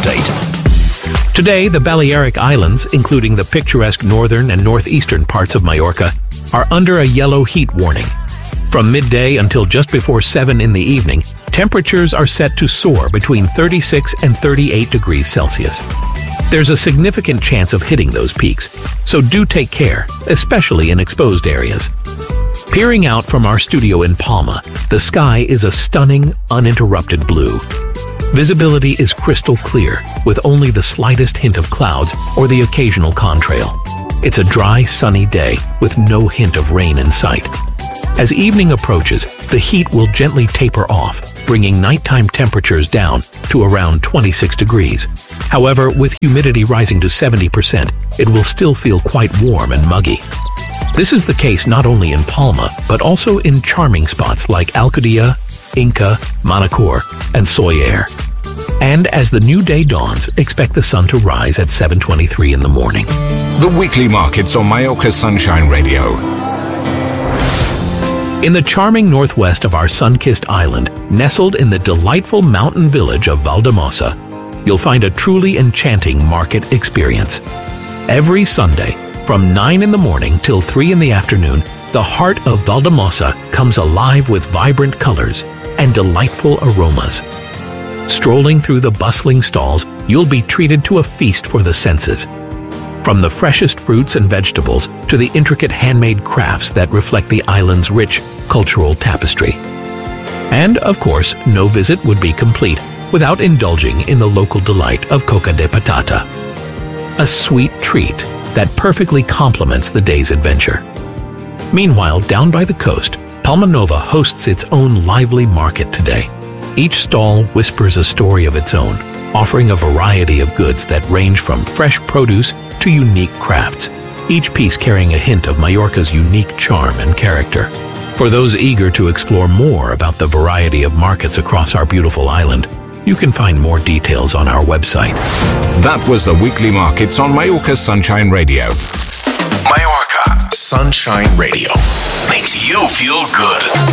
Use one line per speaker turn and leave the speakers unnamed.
estate. Today, the Balearic Islands, including the picturesque northern and northeastern parts of Majorca, are under a yellow heat warning. From midday until just before 7 in the evening, temperatures are set to soar between 36 and 38 degrees Celsius. There's a significant chance of hitting those peaks, so do take care, especially in exposed areas. Peering out from our studio in Palma, the sky is a stunning, uninterrupted blue. Visibility is crystal clear, with only the slightest hint of clouds or the occasional contrail. It's a dry, sunny day with no hint of rain in sight. As evening approaches, the heat will gently taper off, bringing nighttime temperatures down to around 26 degrees. However, with humidity rising to 70%, it will still feel quite warm and muggy. This is the case not only in Palma, but also in charming spots like Alcudia, Inca, Manacor, and Soller. And as the new day dawns, expect the sun to rise at 7:23 in the morning.
The weekly markets on Majorca Sunshine Radio.
In the charming northwest of our sun-kissed island, nestled in the delightful mountain village of Valldemossa, you'll find a truly enchanting market experience. Every Sunday, from 9 in the morning till 3 in the afternoon, the heart of Valldemossa comes alive with vibrant colors and delightful aromas. Strolling through the bustling stalls, you'll be treated to a feast for the senses. From the freshest fruits and vegetables to the intricate handmade crafts that reflect the island's rich cultural tapestry. And, of course, no visit would be complete without indulging in the local delight of coca de patata, a sweet treat that perfectly complements the day's adventure. Meanwhile, down by the coast, Palma Nova hosts its own lively market today. Each stall whispers a story of its own, offering a variety of goods that range from fresh produce to unique crafts, each piece carrying a hint of Majorca's unique charm and character. For those eager to explore more about the variety of markets across our beautiful island, you can find more details on our website.
That was the weekly markets on Majorca Sunshine Radio.
Majorca Sunshine Radio makes you feel good.